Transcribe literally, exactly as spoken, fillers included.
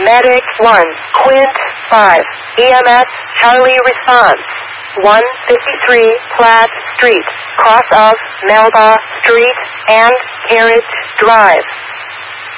Medic one, Quint five, E M S Charlie response. one fifty-three Platt Street, cross of Melba Street and Carriage Drive.